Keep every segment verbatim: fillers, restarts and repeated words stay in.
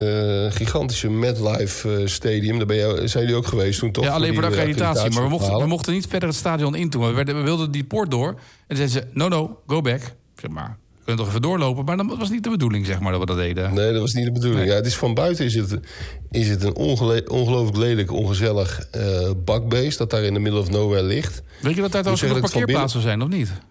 uh, gigantische MetLife uh, Stadium. Daar ben je, zijn jullie ook geweest toen, toch? Ja, alleen voor de accreditatie. accreditatie maar we mochten, we mochten niet verder het stadion in toen. We, werden, we wilden die poort door. En zeiden ze, no, no, go back. Zeg maar, we kunnen toch even doorlopen. Maar dat was niet de bedoeling, zeg maar, dat we dat deden. Nee, dat was niet de bedoeling. Nee. Ja, het is van buiten is het, is het een ongele- ongelooflijk lelijk, ongezellig uh, bakbeest... dat daar in de middle of nowhere ligt. Weet je dat daar trouwens nog parkeerplaatsen binnen... zijn, of niet?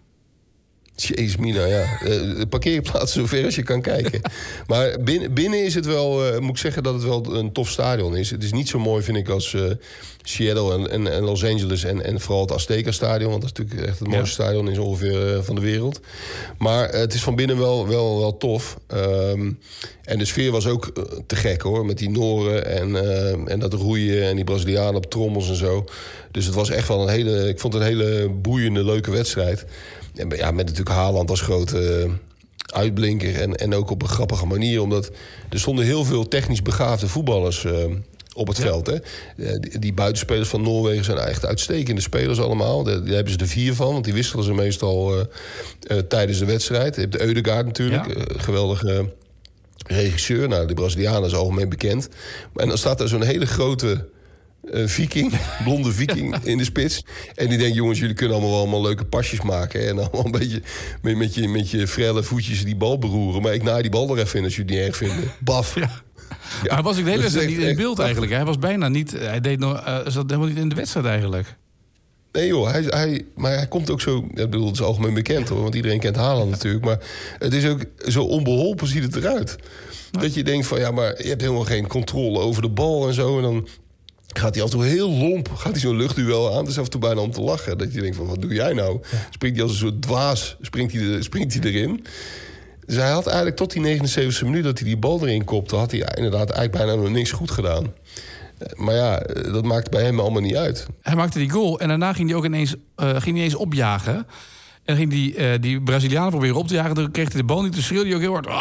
Jezus mina, ja. Uh, parkeerplaatsen zover als je kan kijken. Maar binnen, binnen is het wel, uh, moet ik zeggen dat het wel een tof stadion is. Het is niet zo mooi, vind ik, als uh, Seattle en, en, en Los Angeles... En, en vooral het Azteca-stadion, want dat is natuurlijk echt het mooiste ja. stadion is ongeveer uh, van de wereld. Maar uh, het is van binnen wel, wel, wel tof. Um, en de sfeer was ook uh, te gek, hoor. Met die Noren en, uh, en dat roeien en die Brazilianen op trommels en zo. Dus het was echt wel een hele... Ik vond het een hele boeiende, leuke wedstrijd. En ja, met natuurlijk Haaland als grote uh, uitblinker. En, en ook op een grappige manier. Omdat er stonden heel veel technisch begaafde voetballers uh, op het ja. veld. Hè. Uh, die, die buitenspelers van Noorwegen zijn echt uitstekende spelers allemaal. Daar hebben ze er vier van. Want die wisselen ze meestal uh, uh, tijdens de wedstrijd. Je hebt de Ødegaard natuurlijk. Ja. Uh, geweldige regisseur. Nou, de Brazilianen is algemeen bekend. En dan staat er zo'n hele grote... Uh, viking, blonde viking in de spits. En die denkt, jongens, jullie kunnen allemaal wel allemaal leuke pasjes maken. Hè? En allemaal een beetje met, met, je, met je frelle voetjes die bal beroeren. Maar ik naai die bal er even in als jullie het niet erg vinden. Baf. Ja. Ja. Maar hij was ik de hele tijd niet in beeld eigenlijk. Hij was bijna niet, hij deed nog, uh, zat helemaal niet in de wedstrijd eigenlijk. Nee joh, hij, hij, maar hij komt ook zo... Ik bedoel, het is algemeen bekend hoor, want iedereen kent Haaland natuurlijk. Maar het is ook zo onbeholpen ziet het eruit. Ja. Dat je denkt van, ja, maar je hebt helemaal geen controle over de bal en zo. En dan... gaat hij af en toe heel lomp, gaat hij zo'n luchtduel aan. Het is af en toe bijna om te lachen. Dat je denkt van, wat doe jij nou? Ja. Springt hij als een soort dwaas, springt hij, de, springt hij erin. Dus hij had eigenlijk tot die negenenzeventigste minuut... dat hij die bal erin kopte, had hij inderdaad eigenlijk bijna nog niks goed gedaan. Maar ja, dat maakte bij hem allemaal niet uit. Hij maakte die goal en daarna ging hij ook ineens, uh, ging hij ineens opjagen. En ging die, uh, die Brazilianen proberen op te jagen. Dan kreeg hij de bal niet, toen schreeuwde hij ook heel hard...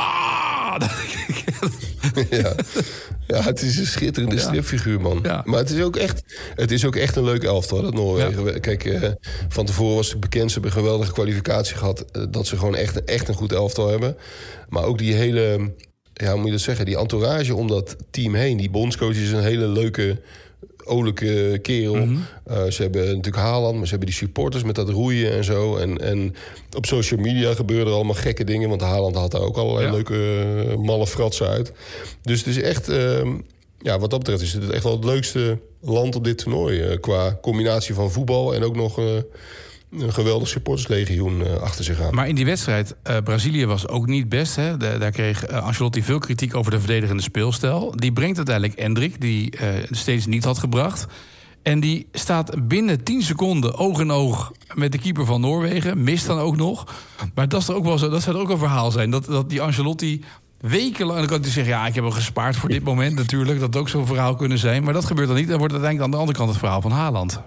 ja. ja, het is een schitterende ja. stripfiguur, man. Ja. Maar het is, ook echt, het is ook echt een leuk elftal, dat Noorwegen. Ja. Kijk, uh, van tevoren was het bekend, ze hebben een geweldige kwalificatie gehad... Uh, dat ze gewoon echt, echt een goed elftal hebben. Maar ook die hele, ja, hoe moet je dat zeggen... die entourage om dat team heen. Die bondscoach is een hele leuke... olijke kerel. Mm-hmm. Uh, ze hebben natuurlijk Haaland, maar ze hebben die supporters met dat roeien en zo. En, en op social media gebeuren er allemaal gekke dingen... want Haaland had daar ook allerlei ja. leuke uh, malle fratsen uit. Dus het is echt... Uh, ja, wat dat betreft is het echt wel het leukste land op dit toernooi... Uh, qua combinatie van voetbal en ook nog... Uh, een geweldig supporterslegioen uh, achter zich aan. Maar in die wedstrijd, uh, Brazilië was ook niet best. Hè? De, daar kreeg uh, Ancelotti veel kritiek over de verdedigende speelstijl. Die brengt uiteindelijk Endrick, die uh, steeds niet had gebracht. En die staat binnen tien seconden oog in oog met de keeper van Noorwegen. Mist dan ook nog. Maar dat, is er ook wel zo, dat zou er ook een verhaal zijn. Dat, dat die Ancelotti wekenlang... En dan kan hij zeggen, ja, ik heb hem gespaard voor dit moment natuurlijk. Dat had ook zo'n verhaal kunnen zijn. Maar dat gebeurt dan niet. Dan wordt uiteindelijk aan de andere kant het verhaal van Haaland.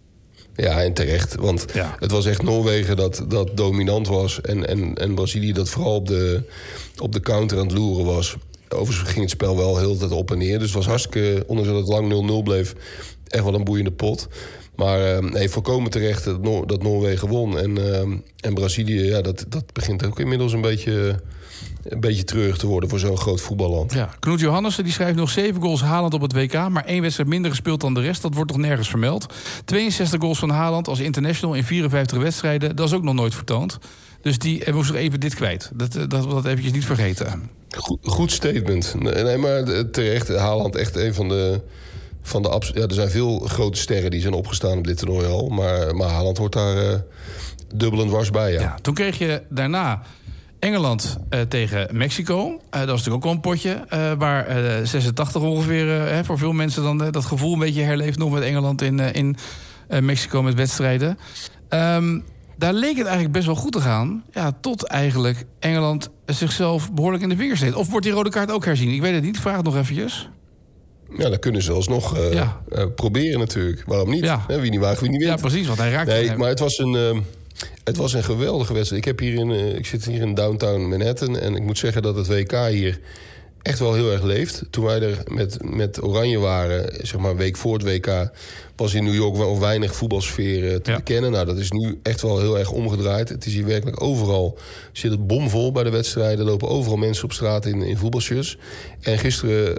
Ja, en terecht. Want ja. het was echt Noorwegen dat, dat dominant was. En, en, en Brazilië dat vooral op de, op de counter aan het loeren was. Overigens ging het spel wel heel de tijd op en neer. Dus het was hartstikke, ondanks dat het lang nul nul bleef... echt wel een boeiende pot. Maar uh, nee, volkomen terecht dat, Noor, dat Noorwegen won. En, uh, en Brazilië, ja, dat, dat begint ook inmiddels een beetje... een beetje treurig te worden voor zo'n groot voetballand. Ja, Knut Johannessen die schrijft nog zeven goals Haaland op het W K... maar één wedstrijd minder gespeeld dan de rest. Dat wordt toch nergens vermeld. tweeënzestig goals van Haaland als international in vierenvijftig wedstrijden. Dat is ook nog nooit vertoond. Dus die hebben we nog even dit kwijt. Dat, dat, dat we dat eventjes niet vergeten. Goed, goed statement. Nee, nee, maar terecht. Haaland echt een van de... Van de abs- ja, er zijn veel grote sterren die zijn opgestaan op dit toernooi al. Maar, maar Haaland hoort daar uh, dubbel en dwars bij, ja. ja. Toen kreeg je daarna... Engeland uh, tegen Mexico. Uh, dat was natuurlijk ook wel een potje. Uh, waar uh, zesentachtig ongeveer uh, hè, voor veel mensen dan uh, dat gevoel een beetje herleeft... nog met Engeland in, uh, in uh, Mexico met wedstrijden. Um, daar leek het eigenlijk best wel goed te gaan. Ja, tot eigenlijk Engeland zichzelf behoorlijk in de vingers deed. Of wordt die rode kaart ook herzien? Ik weet het niet. Vraag het nog eventjes. Ja, dat kunnen ze alsnog uh, ja. uh, proberen natuurlijk. Waarom niet? Ja. He, wie niet waagt, wie niet wint. Ja, precies. Want hij raakt Nee, maar het was een... Uh, Het was een geweldige wedstrijd. Ik, heb hier in, uh, ik zit hier in downtown Manhattan... en ik moet zeggen dat het W K hier echt wel heel erg leeft. Toen wij er met, met Oranje waren, zeg maar een week voor het W K... was in New York wel weinig voetbalsfeer uh, te ja. bekennen. Nou, dat is nu echt wel heel erg omgedraaid. Het is hier werkelijk overal, zit het bomvol bij de wedstrijden. Er lopen overal mensen op straat in, in voetbalshirts. En gisteren